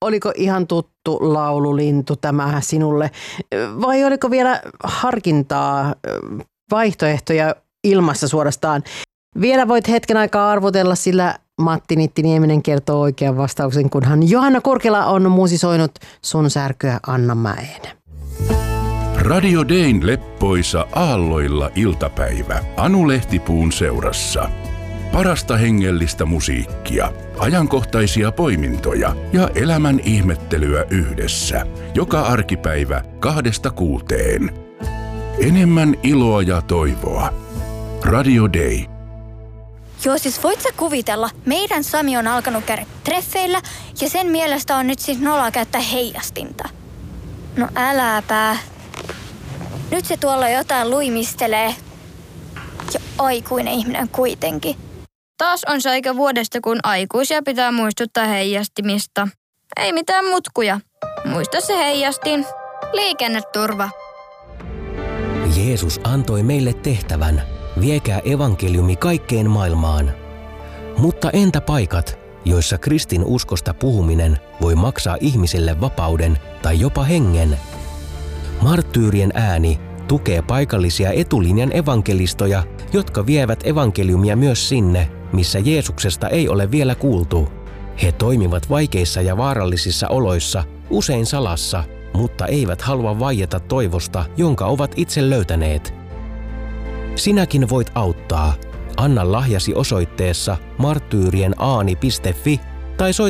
oliko ihan tuttu laululintu tämä sinulle vai oliko vielä harkintaa, vaihtoehtoja ilmassa suorastaan? Vielä voit hetken aikaa arvotella, sillä Matti Nittinieminen kertoo oikean vastauksen, kunhan Johanna Kurkila on musisoinut Sun särkyä Anna Mäen. Radio Dayn leppoisa aalloilla iltapäivä Anu Lehtipuun seurassa. Parasta hengellistä musiikkia, ajankohtaisia poimintoja ja elämän ihmettelyä yhdessä. Joka arkipäivä 2–6. Enemmän iloa ja toivoa. Radio Day. Joo, siis voit sä kuvitella, meidän Sami on alkanut käydä treffeillä ja sen mielestä on nyt siis noloa käyttää heijastinta. No äläpä. Nyt se tuolla jotain luimistelee. Ja aikuinen ihminen kuitenkin. Taas on se aika vuodesta, kun aikuisia pitää muistuttaa heijastimista. Ei mitään mutkuja. Muista se heijastin. Liikenneturva. Jeesus antoi meille tehtävän. Viekää evankeliumi kaikkeen maailmaan. Mutta entä paikat, joissa kristin uskosta puhuminen voi maksaa ihmiselle vapauden tai jopa hengen? Marttyyrien ääni tukee paikallisia etulinjan evankelistoja, jotka vievät evankeliumia myös sinne, missä Jeesuksesta ei ole vielä kuultu. He toimivat vaikeissa ja vaarallisissa oloissa, usein salassa, mutta eivät halua vaieta toivosta, jonka ovat itse löytäneet. Sinäkin voit auttaa. Anna lahjasi osoitteessa marttyyrienAani.fi tai soita